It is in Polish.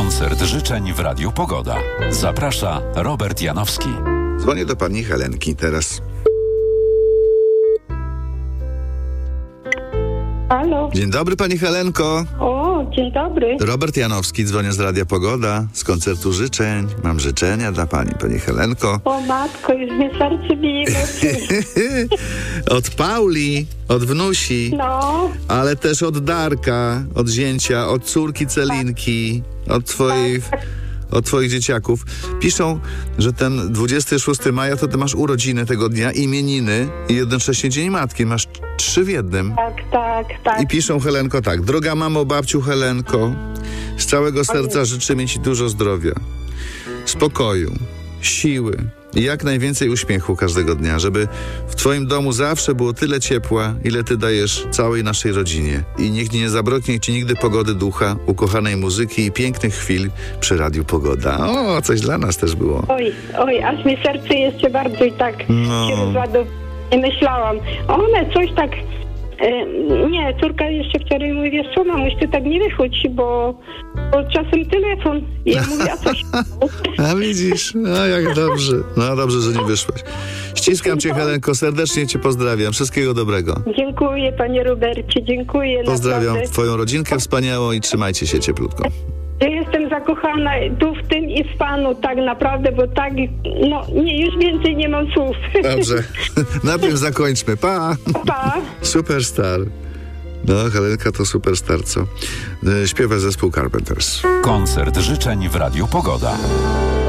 Koncert życzeń w Radiu Pogoda. Zaprasza Robert Janowski. Dzwonię do pani Helenki teraz. Halo. Dzień dobry, pani Helenko. O, dzień dobry. Robert Janowski, dzwonię z Radia Pogoda, z koncertu życzeń. Mam życzenia dla pani Helenko. O matko, już mnie serce bije. Od Pauli, od wnusi, No, ale też od Darka, od zięcia, od córki Celinki, od twoich dzieciaków. Piszą, że ten 26 maja to ty masz urodziny tego dnia, imieniny i jednocześnie Dzień Matki. Masz 3 w jednym. tak. I piszą, Helenko, tak. Droga mamo, babciu Helenko, z całego serca życzymy ci dużo zdrowia, spokoju, siły i jak najwięcej uśmiechu każdego dnia, żeby w twoim domu zawsze było tyle ciepła, ile ty dajesz całej naszej rodzinie. I niech nie zabraknie ci nigdy pogody ducha, ukochanej muzyki i pięknych chwil przy Radiu Pogoda. O, coś dla nas też było. Oj, aż mi serce jeszcze bardziej tak się rozładowuje. Nie myślałam. One coś tak... nie, córka jeszcze wczoraj mówi, wiesz co, mamuś, ty tak nie wychodź, bo czasem telefon. I ja mówię, a coś... A widzisz, no jak dobrze. No dobrze, że nie wyszłaś. Ściskam cię, Helenko, serdecznie cię pozdrawiam. Wszystkiego dobrego. Dziękuję, panie Robercie, dziękuję. Pozdrawiam naprawdę. twoją rodzinkę wspaniałą i trzymajcie się cieplutko. Ja jestem zakochana tu w tym i w panu tak naprawdę, bo tak, no nie, już więcej nie mam słów. Dobrze, na tym zakończmy. Pa! Pa! Superstar. No, Helenka to superstar, co? Śpiewa zespół Carpenters. Koncert życzeń w Radiu Pogoda.